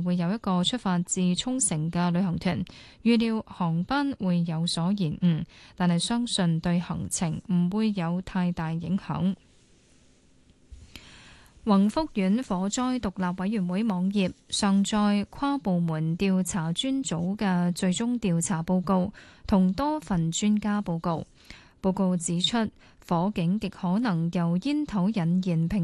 會有一個出發至沖繩嘅旅行團，預料航班會有所延誤，但係相信對行程唔會有太大影響。宏福苑火災獨立委員會網頁上載跨部門調查專組嘅最終調查報告同多份專家報告。報告指出，火警極可能由煙頭引燃